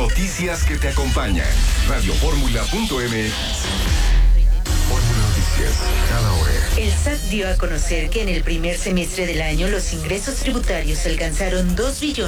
noticias que te acompañan. Radioformula.mx. Fórmula Noticias, cada hora. El SAT dio a conocer que en el primer semestre del año los ingresos tributarios alcanzaron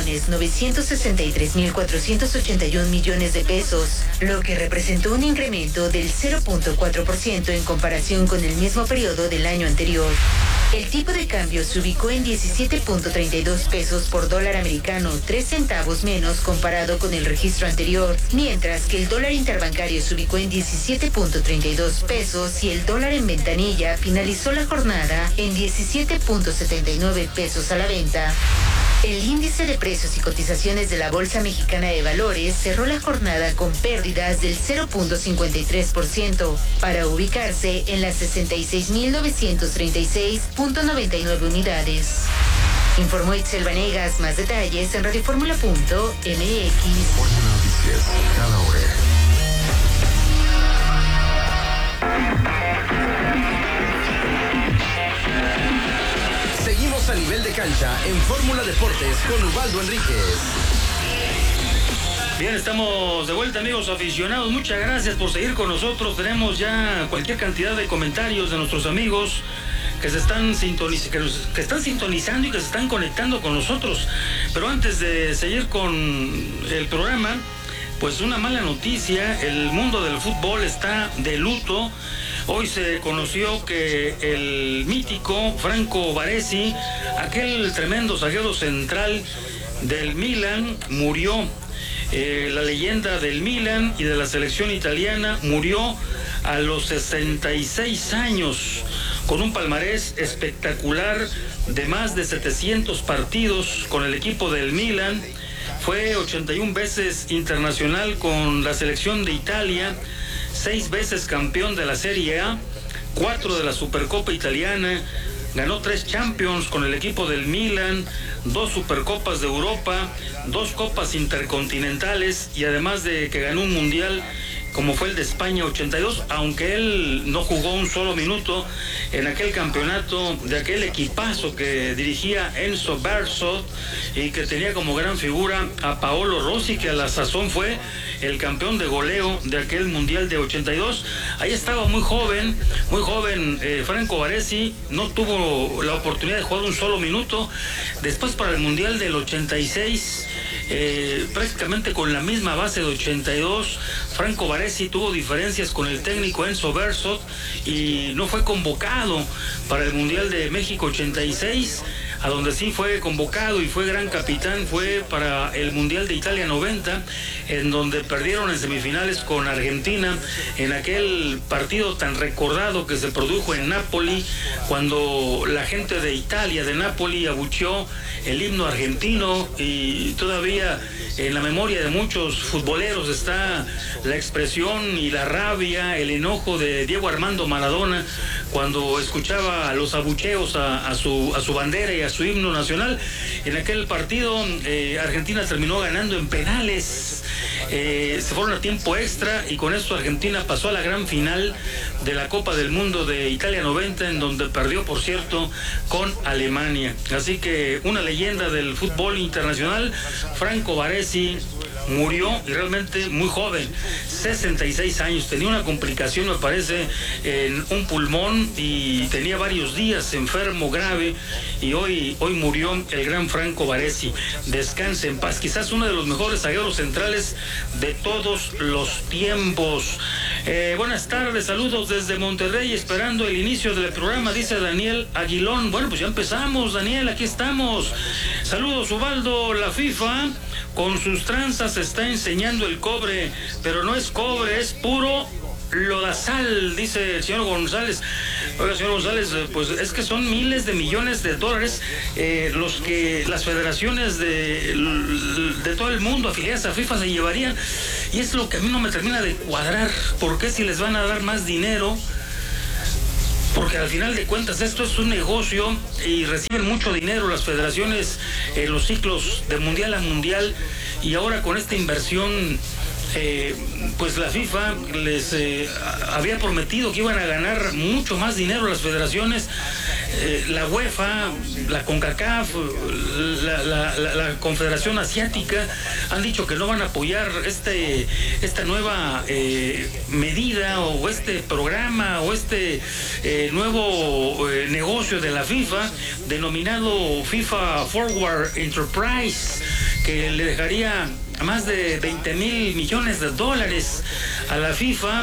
2.963.481 millones de pesos, lo que representó un incremento del 0.4% en comparación con el mismo periodo del año anterior. El tipo de cambio se ubicó en 17.32 pesos por dólar americano, 3 centavos menos comparado con el registro anterior, mientras que el dólar interbancario se ubicó en 17.32 pesos y el dólar en ventanilla finalizó la jornada en 17.79 pesos a la venta. El índice de precios y cotizaciones de la Bolsa Mexicana de Valores cerró la jornada con pérdidas del 0.53% para ubicarse en las 66.936.99 unidades. Informó Itzel Vanegas. Más detalles en radioformula.mx. Fórmula Noticias, cada hora. Seguimos a nivel de cancha en Fórmula Deportes con Ubaldo Enríquez. Bien, estamos de vuelta, amigos aficionados. Muchas gracias por seguir con nosotros. Tenemos ya cualquier cantidad de comentarios de nuestros amigos que se están que están sintonizando y que se están conectando con nosotros. Pero antes de seguir con el programa, pues una mala noticia: el mundo del fútbol está de luto. Hoy se conoció que el mítico Franco Baresi, aquel tremendo zaguero central del Milan, murió. La leyenda del Milan y de la selección italiana murió a los 66 años, con un palmarés espectacular de más de 700 partidos con el equipo del Milan. Fue 81 veces internacional con la selección de Italia, 6 veces campeón de la Serie A, 4 de la Supercopa Italiana, ganó 3 Champions con el equipo del Milan, 2 Supercopas de Europa, 2 Copas Intercontinentales y además de que ganó un Mundial como fue el de España 82, aunque él no jugó un solo minuto en aquel campeonato de aquel equipazo que dirigía Enzo Bearzot y que tenía como gran figura a Paolo Rossi, que a la sazón fue el campeón de goleo de aquel Mundial de 82. Ahí estaba muy joven Franco Baresi, no tuvo la oportunidad de jugar un solo minuto. Después para el Mundial del 86, prácticamente con la misma base de 82, Franco Baresi tuvo diferencias con el técnico Enzo Bearzot y no fue convocado para el Mundial de México 86. A donde sí fue convocado y fue gran capitán fue para el Mundial de Italia 90, en donde perdieron en semifinales con Argentina, en aquel partido tan recordado que se produjo en Nápoli, cuando la gente de Italia, de Nápoli, abucheó el himno argentino, y todavía en la memoria de muchos futboleros está la expresión y la rabia, el enojo de Diego Armando Maradona cuando escuchaba los abucheos a su bandera y a su himno nacional. En aquel partido Argentina terminó ganando en penales, se fueron a tiempo extra y con esto Argentina pasó a la gran final de la Copa del Mundo de Italia 90, en donde perdió, por cierto, con Alemania. Así que una leyenda del fútbol internacional, Franco Baresi, murió, y realmente muy joven, 66 años, tenía una complicación, me parece, en un pulmón y tenía varios días enfermo grave, y hoy murió el gran Franco Baresi. Descanse en paz, quizás uno de los mejores zagueros centrales de todos los tiempos. Buenas tardes, saludos desde Monterrey, esperando el inicio del programa, dice Daniel Aguilón. Bueno, pues ya empezamos, Daniel, aquí estamos. Saludos, Ubaldo. La FIFA con sus tranzas está enseñando el cobre, pero no es cobre, es puro lodazal, dice el señor González. Oiga, señor González, pues es que son miles de millones de dólares los que las federaciones de todo el mundo afiliadas a FIFA se llevarían, y es lo que a mí no me termina de cuadrar. ¿Por qué si les van a dar más dinero? Porque al final de cuentas esto es un negocio y reciben mucho dinero las federaciones en los ciclos de mundial a mundial, y ahora con esta inversión pues la FIFA les había prometido que iban a ganar mucho más dinero las federaciones. la UEFA, la CONCACAF, la Confederación Asiática han dicho que no van a apoyar esta nueva medida o este programa o este nuevo negocio de la FIFA denominado FIFA Forward Enterprise, que le dejaría más de 20,000 millones de dólares a la FIFA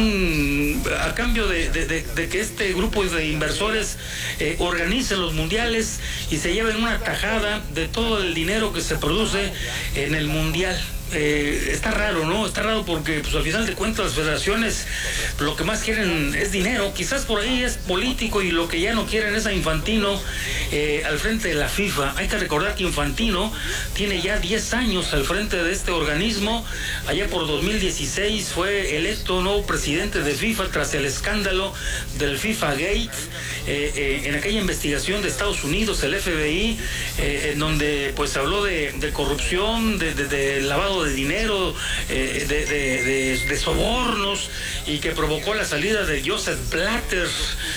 a cambio de que este grupo de inversores organicen los mundiales y se lleven una tajada de todo el dinero que se produce en el mundial. Está raro, ¿no? Está raro porque pues, al final de cuentas las federaciones lo que más quieren es dinero. Quizás por ahí es político y lo que ya no quieren es a Infantino al frente de la FIFA. Hay que recordar que Infantino tiene ya 10 años al frente de este organismo. Allá por 2016 fue electo nuevo presidente de FIFA tras el escándalo del FIFA Gate, en aquella investigación de Estados Unidos, el FBI, en donde pues habló de corrupción, de lavado de dinero, de sobornos, y que provocó la salida de Joseph Blatter,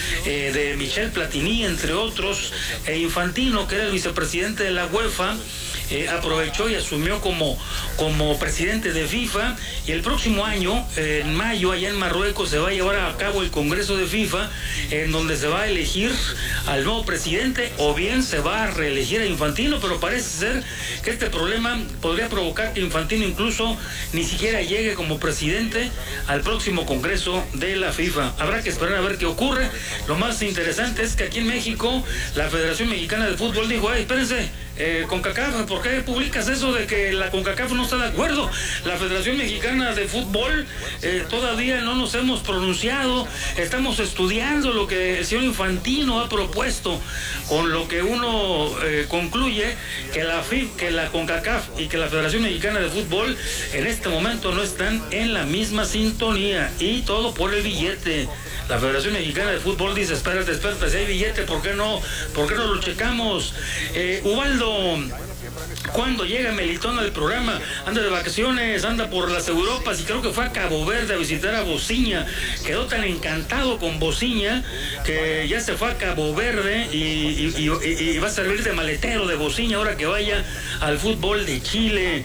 de Michel Platini, entre otros. Infantino, que era el vicepresidente de la UEFA, aprovechó y asumió como presidente de FIFA, y el próximo año, en mayo, allá en Marruecos, se va a llevar a cabo el Congreso de FIFA, en donde se va a elegir al nuevo presidente, o bien se va a reelegir a Infantino, pero parece ser que este problema podría provocar que Infantino incluso ni siquiera llegue como presidente al próximo Congreso de la FIFA. Habrá que esperar a ver qué ocurre. Lo más interesante es que aquí en México, la Federación Mexicana de Fútbol dijo: ay, espérense, CONCACAF, ¿por qué publicas eso de que la CONCACAF no está de acuerdo? La Federación Mexicana de Fútbol todavía no nos hemos pronunciado, estamos estudiando lo que el señor Infantino ha propuesto, con lo que uno concluye que la CONCACAF y que la Federación Mexicana de Fútbol en este momento no están en la misma sintonía, y todo por el billete. La Federación Mexicana de Fútbol dice: espérate, si hay billete, ¿por qué no lo checamos? Ubaldo, ¿cuándo llega Melitón al programa? Anda de vacaciones, anda por las Europas, y creo que fue a Cabo Verde a visitar a Bociña. Quedó tan encantado con Bociña que ya se fue a Cabo Verde y va a servir de maletero de Bociña ahora que vaya al fútbol de Chile.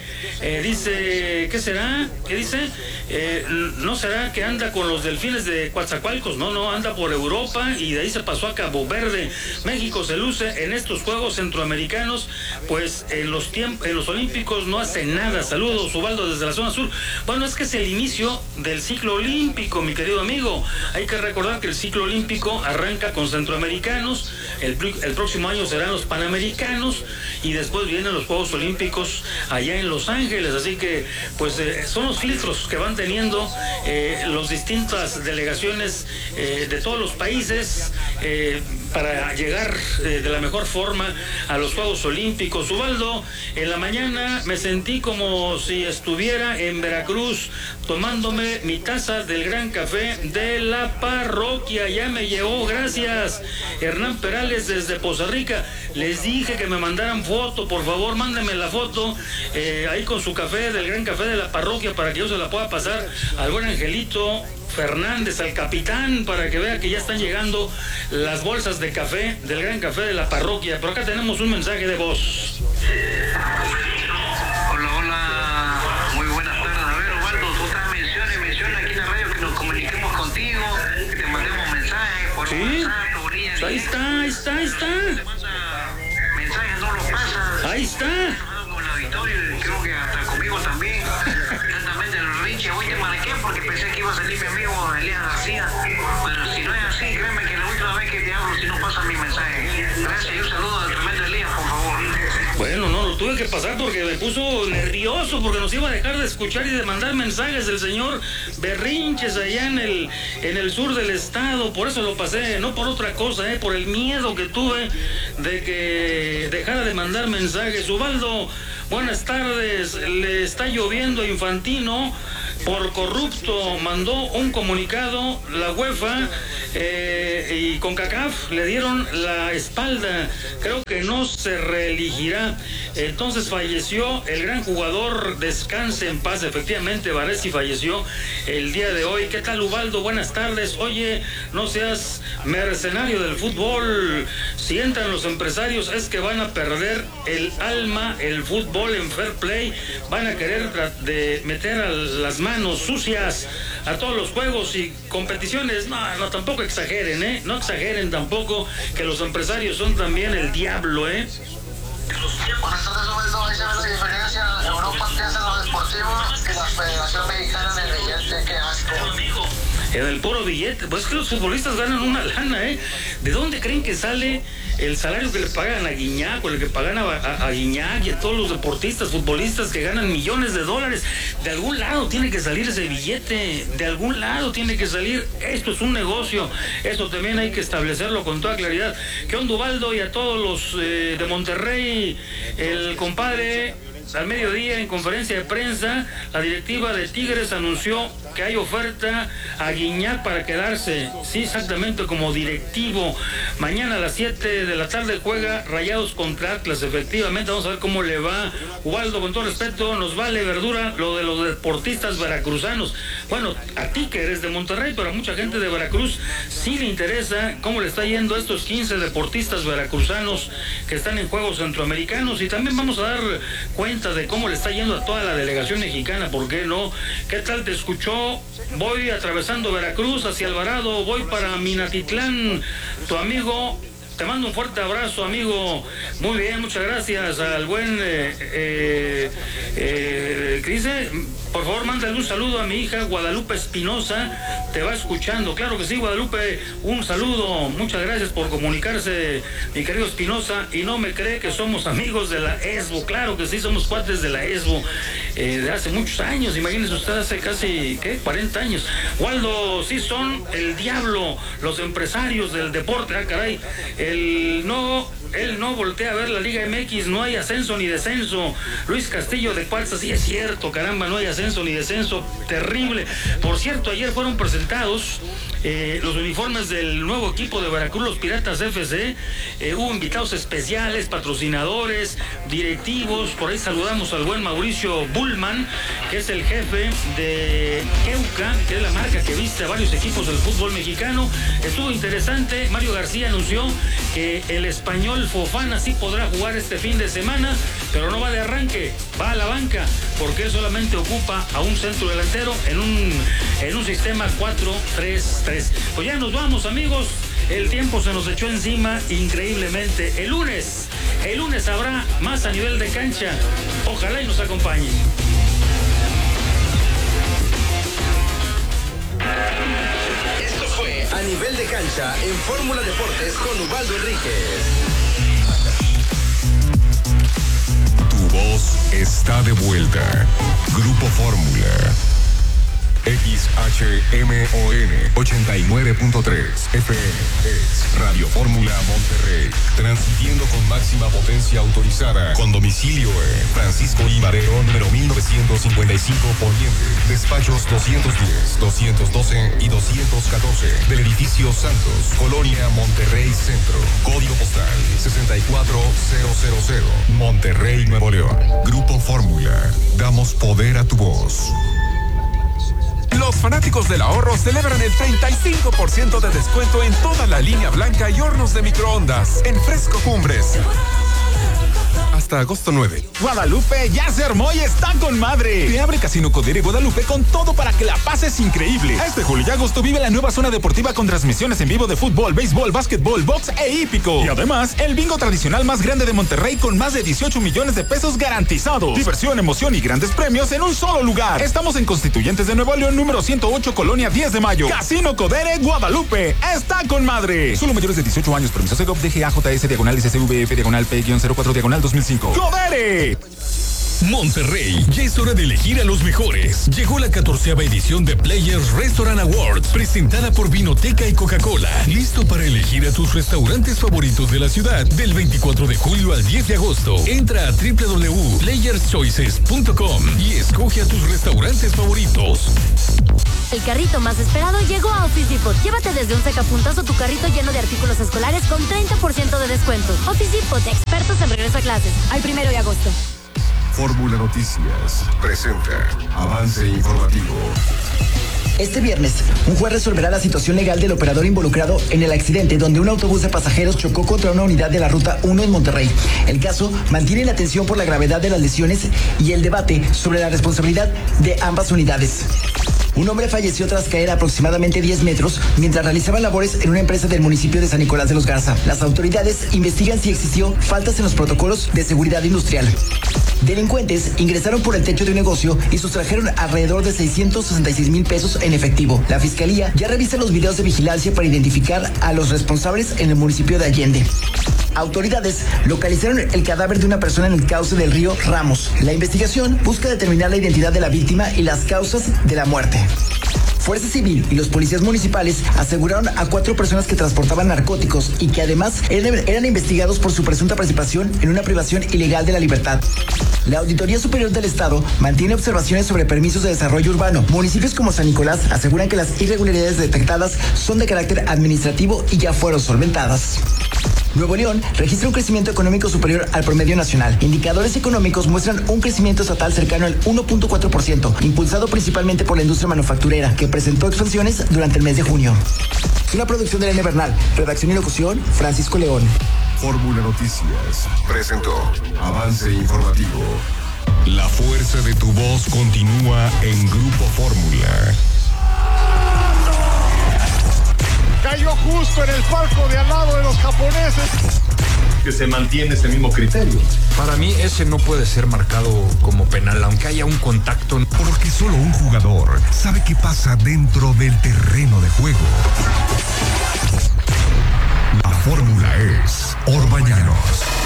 Dice, ¿qué será? ¿Qué dice? ¿No será que anda con los Delfines de Coatzacoalcos? No, anda por Europa y de ahí se pasó a Cabo Verde. México se luce en estos Juegos Centroamericanos, pues en los Olímpicos no hace nada. Saludos, Ubaldo, desde la zona sur. Bueno, es que es el inicio del ciclo olímpico, mi querido amigo. Hay que recordar que el ciclo olímpico arranca con centroamericanos, el próximo año serán los panamericanos, y después vienen los Juegos Olímpicos allá en Los Ángeles. Así que pues son los filtros que van teniendo las distintas delegaciones de todos los países para llegar de la mejor forma a los Juegos Olímpicos. Ubaldo, en la mañana me sentí como si estuviera en Veracruz tomándome mi taza del gran café de la parroquia. Ya me llegó, gracias. Hernán Perales desde Poza Rica. Les dije que me mandaran foto, por favor, mándenme la foto ahí con su café del gran café de la parroquia, para que yo se la pueda pasar al buen Angelito Fernández, al capitán, para que vea que ya están llegando las bolsas de café del gran café de la parroquia. Por acá tenemos un mensaje de voz. Hola, muy buenas tardes. A ver, Osvaldo, tú estás menciona aquí en la radio que nos comuniquemos contigo, que te mandemos mensajes por WhatsApp, por línea. Ahí está. Mensajes no los pasas. Ahí está. Con el auditorio, creo que hasta conmigo también. Exactamente, el Richie, hoy te marqué porque pensé que iba a salir mi amigo Elías García. Pero si no es así, créeme que la última vez que te hablo, si no pasa mi mensaje. Gracias y un saludo al tremendo Elías, por favor. Bueno, no, lo tuve que pasar porque me puso nervioso, porque nos iba a dejar de escuchar y de mandar mensajes del señor Berrinches allá en el sur del estado. Por eso lo pasé, no por otra cosa, por el miedo que tuve de que dejara de mandar mensajes. Ubaldo, buenas tardes. Le está lloviendo a Infantino, por corrupto, mandó un comunicado, la UEFA y CONCACAF le dieron la espalda, creo que no se reelegirá. Entonces falleció el gran jugador, descanse en paz, efectivamente Baresi falleció el día de hoy. ¿Qué tal, Ubaldo? Buenas tardes. Oye, no seas mercenario del fútbol, si entran los empresarios es que van a perder el alma, el fútbol en fair play, van a querer de meter a las manos sucias a todos los juegos y competiciones. No, tampoco exageren, no exageren tampoco, que los empresarios son también el diablo, Buenas tardes, Ubaldo. Ahí se ve la diferencia. Europa piensa en lo deportivo y la Federación Mexicana en el billete. Qué asco. En el puro billete, pues es que los futbolistas ganan una lana, ¿De dónde creen que sale el salario que le pagan a Guiñac, o el que pagan a Guiñac y a todos los deportistas, futbolistas que ganan millones de dólares? De algún lado tiene que salir ese billete, de algún lado tiene que salir. Esto es un negocio, esto también hay que establecerlo con toda claridad. ¿Qué onda, Ubaldo? Y a todos los de Monterrey, el compadre... Al mediodía, en conferencia de prensa, la directiva de Tigres anunció que hay oferta a Guiñac para quedarse, sí, exactamente, como directivo. Mañana a las 7 de la tarde juega Rayados contra Atlas, efectivamente. Vamos a ver cómo le va. Ubaldo, con todo respeto, nos vale verdura lo de los deportistas veracruzanos. Bueno, a ti que eres de Monterrey, pero a mucha gente de Veracruz sí le interesa cómo le está yendo a estos 15 deportistas veracruzanos que están en Juegos Centroamericanos, y también vamos a dar cuenta de cómo le está yendo a toda la delegación mexicana, ¿por qué no? ¿Qué tal te escuchó? Voy atravesando Veracruz hacia Alvarado, voy para Minatitlán, tu amigo. Te mando un fuerte abrazo, amigo. Muy bien, muchas gracias al buen Cris. Por favor, mándale un saludo a mi hija Guadalupe Espinosa. Te va escuchando. Claro que sí, Guadalupe. Un saludo. Muchas gracias por comunicarse, mi querido Espinosa. Y no me cree que somos amigos de la ESBO. Claro que sí, somos cuates de la ESBO. De hace muchos años. Imagínense usted, hace casi, 40 años. Waldo, sí son el diablo los empresarios del deporte. Ah, caray. Él no voltea a ver la Liga MX, no hay ascenso ni descenso. Luis Castillo de Cuarza, sí es cierto, caramba, no hay ascenso ni descenso, terrible. Por cierto, ayer fueron presentados los uniformes del nuevo equipo de Veracruz, los Piratas FC. Hubo invitados especiales, patrocinadores, directivos. Por ahí saludamos al buen Mauricio Bullman, que es el jefe de Euca, que es la marca que viste a varios equipos del fútbol mexicano. Estuvo interesante. Mario García anunció que el español Fofana sí podrá jugar este fin de semana, pero no va de arranque, va a la banca, porque él solamente ocupa a un centro delantero en un sistema 4-3-3. Pues ya nos vamos, amigos. El tiempo se nos echó encima increíblemente. El lunes habrá más a nivel de cancha. Ojalá y nos acompañen. Esto fue A Nivel de Cancha en Fórmula Deportes con Ubaldo Enríquez. Tu voz está de vuelta. Grupo Fórmula. XHMON 89.3 FM es Radio Fórmula Monterrey, transmitiendo con máxima potencia autorizada, con domicilio en Francisco I. Madero, número 1955 Poniente, despachos 210, 212 y 214 del edificio Santos, Colonia Monterrey Centro, código postal 64000, Monterrey, Nuevo León. Grupo Fórmula, damos poder a tu voz. Los fanáticos del ahorro celebran el 35% de descuento en toda la línea blanca y hornos de microondas en Fresco Cumbres. Hasta agosto 9. Guadalupe ya se armó y está con madre. Te abre Casino Codere Guadalupe con todo para que la pases increíble. Este julio y agosto vive la nueva zona deportiva con transmisiones en vivo de fútbol, béisbol, básquetbol, box e hípico. Y además, el bingo tradicional más grande de Monterrey con más de 18 millones de pesos garantizados. Diversión, emoción y grandes premios en un solo lugar. Estamos en Constituyentes de Nuevo León, número 108, Colonia 10 de Mayo. Casino Codere Guadalupe está con madre. Solo mayores de 18 años. Permiso Segov DGAJS /SCVF /P-04 /2005. ¡Codere! Monterrey, ya es hora de elegir a los mejores. Llegó la 14ª edición de Players Restaurant Awards, presentada por Vinoteca y Coca-Cola. Listo para elegir a tus restaurantes favoritos de la ciudad del 24 de julio al 10 de agosto. Entra a www.playerschoices.com y escoge a tus restaurantes favoritos. El carrito más esperado llegó a Office Depot. Llévate desde un sacapuntas o tu carrito lleno de artículos escolares con 30% de descuento. Office Depot, expertos en regreso a clases, al 1 de agosto. Fórmula Noticias presenta Avance Informativo. Este viernes, un juez resolverá la situación legal del operador involucrado en el accidente donde un autobús de pasajeros chocó contra una unidad de la Ruta 1 en Monterrey. El caso mantiene la atención por la gravedad de las lesiones y el debate sobre la responsabilidad de ambas unidades. Un hombre falleció tras caer a aproximadamente 10 metros mientras realizaba labores en una empresa del municipio de San Nicolás de los Garza. Las autoridades investigan si existió faltas en los protocolos de seguridad industrial. Delincuentes ingresaron por el techo de un negocio y sustrajeron alrededor de 666,000 pesos en efectivo. La fiscalía ya revisa los videos de vigilancia para identificar a los responsables en el municipio de Allende. Autoridades localizaron el cadáver de una persona en el cauce del río Ramos. La investigación busca determinar la identidad de la víctima y las causas de la muerte. Fuerza Civil y los policías municipales aseguraron a 4 personas que transportaban narcóticos y que además eran investigados por su presunta participación en una privación ilegal de la libertad. La Auditoría Superior del Estado mantiene observaciones sobre permisos de desarrollo urbano. Municipios como San Nicolás aseguran que las irregularidades detectadas son de carácter administrativo y ya fueron solventadas. Nuevo León registra un crecimiento económico superior al promedio nacional. Indicadores económicos muestran un crecimiento estatal cercano al 1.4%, impulsado principalmente por la industria manufacturera, que presentó expansiones durante el mes de junio. Es una producción de Elena Bernal. Redacción y locución, Francisco León. Fórmula Noticias presentó Avance Informativo. La fuerza de tu voz continúa en Grupo Fórmula. Cayó justo en el palco de al lado de los japoneses. Que se mantiene ese mismo criterio. Para mí ese no puede ser marcado como penal, aunque haya un contacto. Porque solo un jugador sabe qué pasa dentro del terreno de juego. La fórmula es Orbañanos.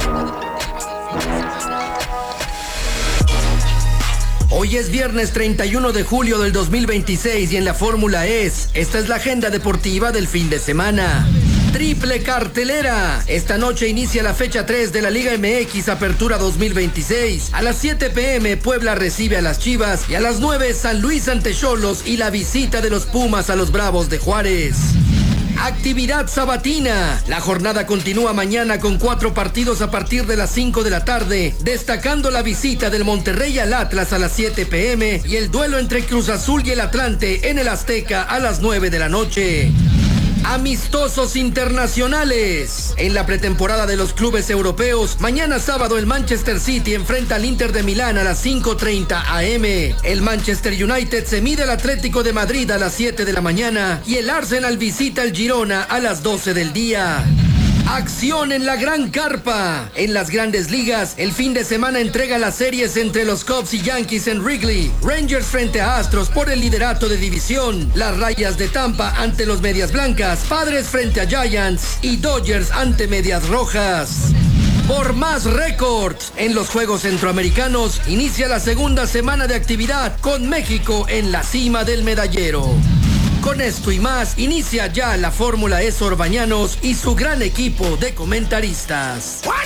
Hoy es viernes 31 de julio del 2026 y en la fórmula esta es la agenda deportiva del fin de semana. Triple cartelera. Esta noche inicia la fecha 3 de la Liga MX Apertura 2026. A las 7 p.m. Puebla recibe a las Chivas y a las 9 San Luis ante Xolos y la visita de los Pumas a los Bravos de Juárez. Actividad sabatina. La jornada continúa mañana con 4 partidos a partir de las 5 de la tarde, destacando la visita del Monterrey al Atlas a las 7 p.m. y el duelo entre Cruz Azul y el Atlante en el Azteca a las 9 de la noche. Amistosos internacionales. En la pretemporada de los clubes europeos, mañana sábado el Manchester City enfrenta al Inter de Milán a las 5:30 a.m. El Manchester United se mide al Atlético de Madrid a las 7 de la mañana y el Arsenal visita al Girona a las 12 del día. Acción en la Gran Carpa. En las Grandes Ligas, el fin de semana entrega las series entre los Cubs y Yankees en Wrigley, Rangers frente a Astros por el liderato de división, las Rayas de Tampa ante los Medias Blancas, Padres frente a Giants y Dodgers ante Medias Rojas. Por más récords, en los Juegos Centroamericanos inicia la segunda semana de actividad con México en la cima del medallero. Con esto y más, inicia ya la Fórmula Orbañanos y su gran equipo de comentaristas.